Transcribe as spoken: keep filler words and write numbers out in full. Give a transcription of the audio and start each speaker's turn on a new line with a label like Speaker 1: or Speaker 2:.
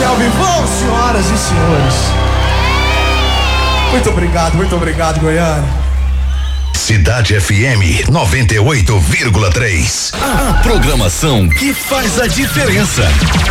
Speaker 1: ao vivão, senhoras e senhores. Muito obrigado, muito obrigado, Goiânia.
Speaker 2: Cidade F M noventa e oito vírgula três.
Speaker 3: A programação que faz a diferença.